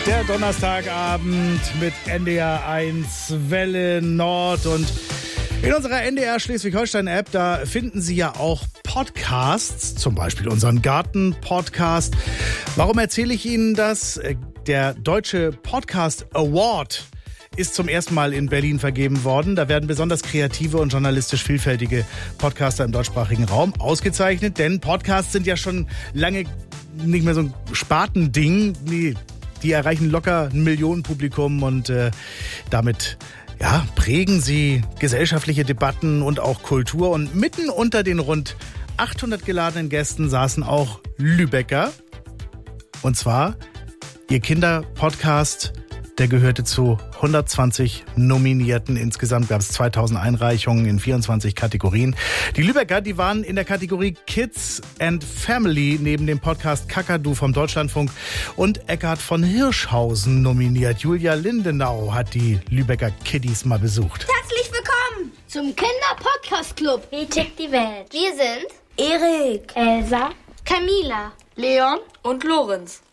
Der Donnerstagabend mit NDR 1 Welle Nord und in unserer NDR Schleswig-Holstein-App, da finden Sie ja auch Podcasts, zum Beispiel unseren Garten-Podcast. Warum erzähle ich Ihnen das? Der Deutsche Podcast Award ist zum ersten Mal in Berlin vergeben worden. Da werden besonders kreative und journalistisch vielfältige Podcaster im deutschsprachigen Raum ausgezeichnet, denn Podcasts sind ja schon lange nicht mehr so ein Spartending. Nee, die erreichen locker ein Millionenpublikum und damit prägen sie gesellschaftliche Debatten und auch Kultur. Und mitten unter den rund 800 geladenen Gästen saßen auch Lübecker. Und zwar ihr Kinderpodcast, der gehörte zu 120 Nominierten. Insgesamt gab es 2000 Einreichungen in 24 Kategorien. Die Lübecker, die waren in der Kategorie Kids and Family neben dem Podcast Kakadu vom Deutschlandfunk und Eckhard von Hirschhausen nominiert. Julia Lindenau hat die Lübecker Kiddies mal besucht. Herzlich willkommen zum Kinder-Podcast-Club. Wie tickt die Welt? Wir sind Erik, Elsa, Camila, Leon und Lorenz.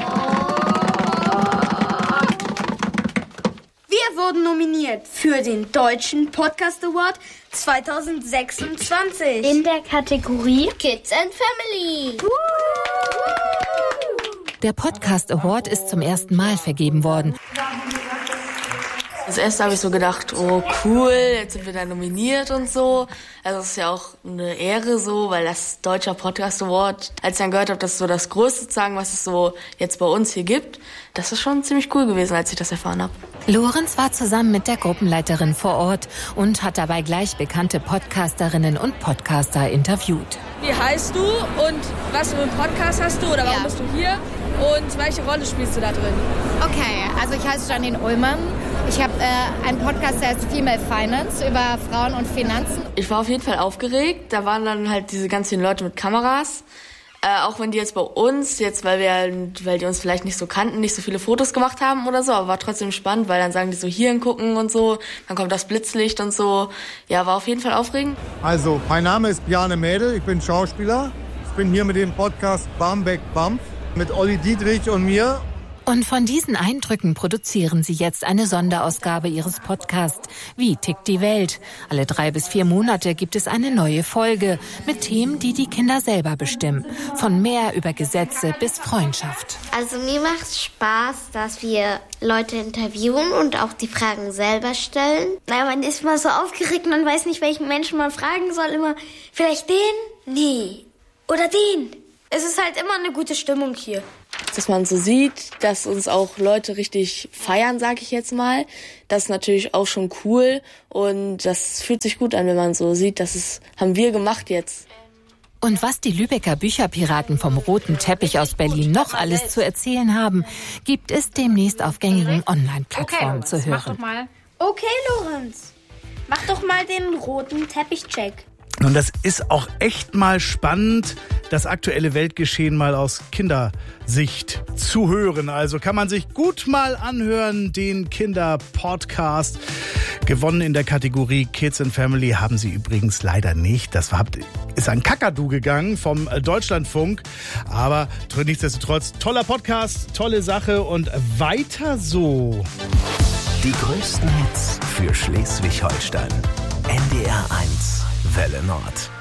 Wir wurden nominiert für den Deutschen Podcast Award 2026. In der Kategorie Kids and Family. Der Podcast Award ist zum ersten Mal vergeben worden. Das erste habe ich so gedacht, oh cool, jetzt sind wir da nominiert und so. Also es ist ja auch eine Ehre so, weil das Deutscher Podcast Award, als ich dann gehört habe, das ist so das Größte sozusagen, was es so jetzt bei uns hier gibt, das ist schon ziemlich cool gewesen, als ich das erfahren habe. Lorenz war zusammen mit der Gruppenleiterin vor Ort und hat dabei gleich bekannte Podcasterinnen und Podcaster interviewt. Wie heißt du und was für einen Podcast hast du oder warum bist du hier und welche Rolle spielst du da drin? Okay, also ich heiße Janine Ullmann. Ich habe einen Podcast, der heißt Female Finance, über Frauen und Finanzen. Ich war auf jeden Fall aufgeregt. Da waren dann halt diese ganz vielen Leute mit Kameras. Auch wenn die jetzt bei uns, weil die uns vielleicht nicht so kannten, nicht so viele Fotos gemacht haben oder so, aber war trotzdem spannend, weil dann sagen die so hier hingucken und so, dann kommt das Blitzlicht und so. Ja, war auf jeden Fall aufregend. Also, mein Name ist Bjarne Mädel, ich bin Schauspieler. Ich bin hier mit dem Podcast Barmbek Bump mit Olli Dietrich und mir. Und von diesen Eindrücken produzieren sie jetzt eine Sonderausgabe ihres Podcasts. Wie tickt die Welt? Alle 3 bis 4 Monate gibt es eine neue Folge mit Themen, die die Kinder selber bestimmen. Von mehr über Gesetze bis Freundschaft. Also mir macht es Spaß, dass wir Leute interviewen und auch die Fragen selber stellen. Naja, man ist mal so aufgeregt, man weiß nicht, welchen Menschen man fragen soll. Immer, vielleicht den? Nee. Oder den? Es ist halt immer eine gute Stimmung hier. Dass man so sieht, dass uns auch Leute richtig feiern, sag ich jetzt mal. Das ist natürlich auch schon cool und das fühlt sich gut an, wenn man so sieht, haben wir gemacht jetzt. Und was die Lübecker Bücherpiraten vom roten Teppich aus Berlin noch alles zu erzählen haben, gibt es demnächst auf gängigen Online-Plattformen zu hören. Mach doch mal. Okay, Lorenz. Mach doch mal den roten Teppich-Check. Und das ist auch echt mal spannend, das aktuelle Weltgeschehen mal aus Kindersicht zu hören. Also kann man sich gut mal anhören, den Kinderpodcast. Gewonnen in der Kategorie Kids and Family haben sie übrigens leider nicht. Das ist an Kakadu gegangen vom Deutschlandfunk. Aber nichtsdestotrotz, toller Podcast, tolle Sache und weiter so. Die größten Hits für Schleswig-Holstein. NDR 1 Welle Nord.